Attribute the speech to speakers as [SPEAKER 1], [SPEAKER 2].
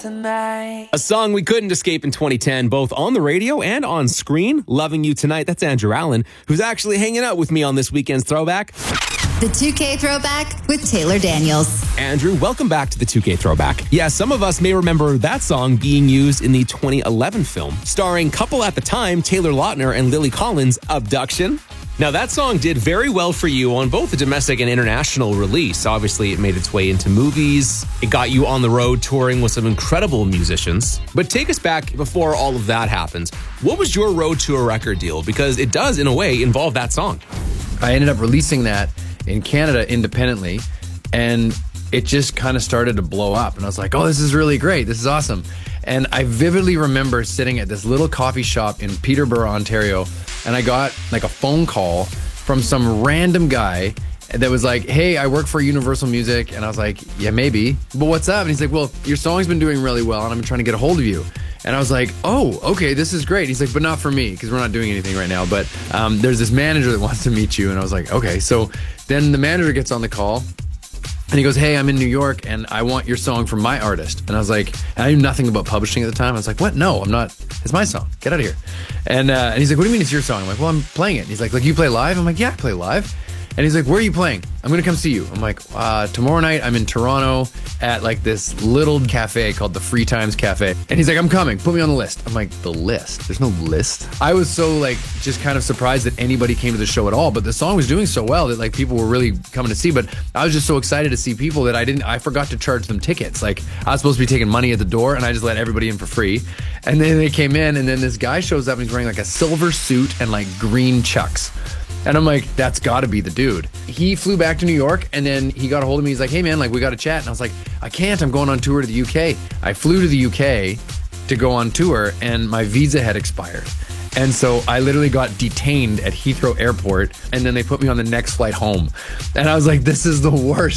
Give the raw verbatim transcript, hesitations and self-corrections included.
[SPEAKER 1] tonight.
[SPEAKER 2] A song we couldn't escape in twenty ten, both on the radio and on screen. Loving You Tonight. That's Andrew Allen, who's actually hanging out with me on this weekend's Throwback.
[SPEAKER 3] The two K Throwback with Taylor Daniels.
[SPEAKER 2] Andrew, welcome back to the two K Throwback. Yeah, some of us may remember that song being used in the twenty eleven film, starring couple at the time, Taylor Lautner and Lily Collins, Abduction. Now, that song did very well for you on both the domestic and international release. Obviously, it made its way into movies. It got you on the road touring with some incredible musicians. But take us back before all of that happens. What was your road tour record deal? Because it does, in a way, involve that song.
[SPEAKER 4] I ended up releasing that in Canada independently, and it just kind of started to blow up. And I was like, oh, this is really great. This is awesome. And I vividly remember sitting at this little coffee shop in Peterborough, Ontario, and I got like a phone call from some random guy that was like, hey, I work for Universal Music. And I was like, yeah, maybe. But what's up? And he's like, well, your song's been doing really well, and I'm trying to get a hold of you. And I was like, oh, okay, this is great. He's like, but not for me, because we're not doing anything right now. But um, there's this manager that wants to meet you. And I was like, okay. So then the manager gets on the call, and he goes, hey, I'm in New York, and I want your song from my artist. And I was like, and I knew nothing about publishing at the time. I was like, what? No, I'm not. It's my song. Get out of here. And uh, and he's like, what do you mean it's your song? I'm like, well, I'm playing it. And he's like, like, you play live? I'm like, yeah, I play live. And he's like, where are you playing? I'm going to come see you. I'm like, uh, tomorrow night I'm in Toronto at like this little cafe called the Free Times Cafe. And he's like, I'm coming. Put me on the list. I'm like, the list? There's no list. I was so like just kind of surprised that anybody came to the show at all. But the song was doing so well that like people were really coming to see. But I was just so excited to see people that I didn't, I forgot to charge them tickets. Like I was supposed to be taking money at the door, and I just let everybody in for free. And then they came in, and then this guy shows up and he's wearing like a silver suit and like green chucks. And I'm like, that's got to be the dude. He flew back to New York, and then he got a hold of me. He's like, hey, man, like, we got to chat. And I was like, I can't. I'm going on tour to the U K. I flew to the U K to go on tour, and my visa had expired. And so I literally got detained at Heathrow Airport, and then they put me on the next flight home. And I was like, this is the worst.